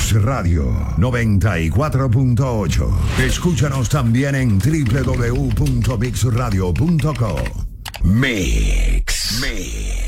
Mix Radio 94.8. Escúchanos también en www.mixradio.com. Mix.